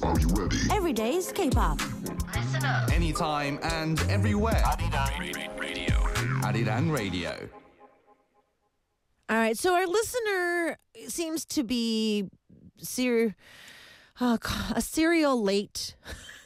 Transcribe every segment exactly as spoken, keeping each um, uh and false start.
Are you ready? Every day's K-pop. Listen up. Anytime and everywhere. Arirang Radio. Arirang Radio. All right, so our listener seems to be ser- uh, a serial late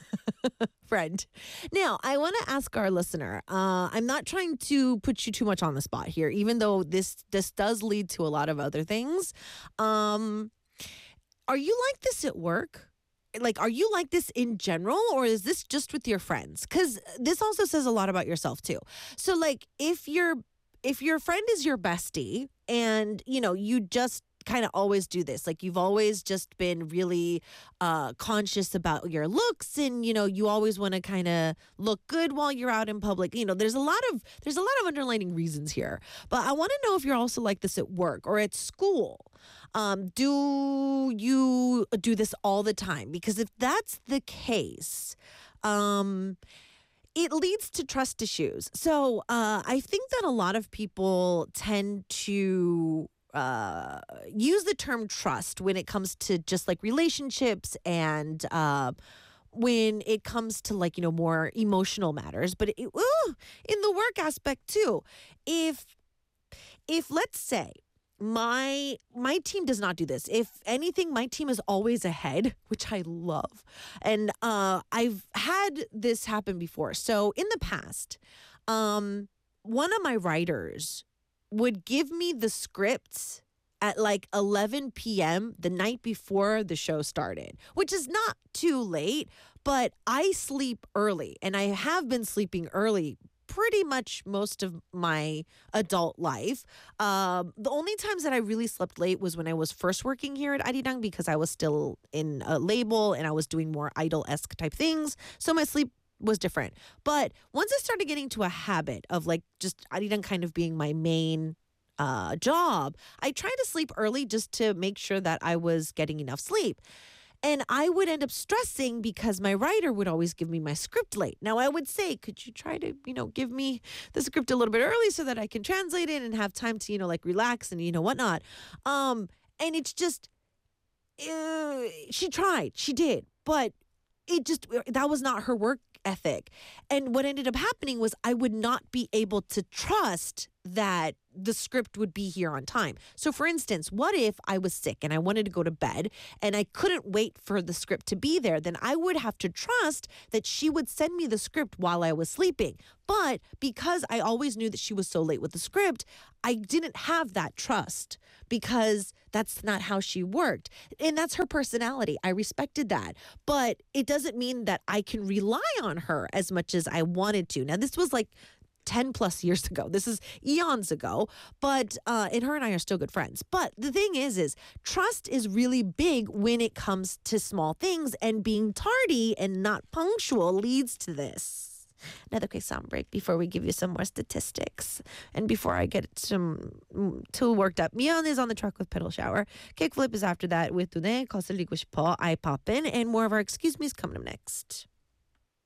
friend. Now, I want to ask our listener. Uh, I'm not trying to put you too much on the spot here, even though this this does lead to a lot of other things. Um, are you like this at work? Like, are you like this in general, or is this just with your friends? Because this also says a lot about yourself too. So, like, if you're if your friend is your bestie and, you know, you just kind of always do this, like you've always just been really uh, conscious about your looks and, you know, you always want to kind of look good while you're out in public. You know, there's a lot of there's a lot of underlining reasons here. But I want to know if you're also like this at work or at school. Um, do you do this all the time? Because if that's the case, um, it leads to trust issues. So uh, I think that a lot of people tend to uh, use the term trust when it comes to just like relationships and uh, when it comes to like, you know, more emotional matters. But it, ooh, in the work aspect too, if if let's say, My my team does not do this. If anything, my team is always ahead, which I love. And uh, I've had this happen before. So in the past, um, one of my writers would give me the scripts at like eleven p.m. the night before the show started, which is not too late, but I sleep early and I have been sleeping early pretty much most of my adult life. Um, the only times that I really slept late was when I was first working here at Arirang because I was still in a label and I was doing more idol-esque type things. So my sleep was different. But once I started getting to a habit of like just Arirang kind of being my main uh, job, I tried to sleep early just to make sure that I was getting enough sleep. And I would end up stressing because my writer would always give me my script late. Now, I would say, could you try to, you know, give me the script a little bit early so that I can translate it and have time to, you know, like relax and, you know, whatnot. Um, and it's just, uh, she tried, she did, but it just, that was not her work ethic. And what ended up happening was I would not be able to trust that the script would be here on time. So for instance, what if I was sick and I wanted to go to bed and I couldn't wait for the script to be there? Then I would have to trust that she would send me the script while I was sleeping. But because I always knew that she was so late with the script, I didn't have that trust because that's not how she worked. And that's her personality. I respected that. But it doesn't mean that I can rely on her as much as I wanted to. Now, this was like ten plus years ago. This is eons ago, but uh, and her and I are still good friends. But the thing is, is trust is really big when it comes to small things, and being tardy and not punctual leads to this. Another quick sound break before we give you some more statistics. And before I get some too worked up, Mion is on the truck with Pedal Shower. Kickflip is after that with Dune, 거슬리고 싶어, I Poppin', and more of our Excuse Me's coming up next.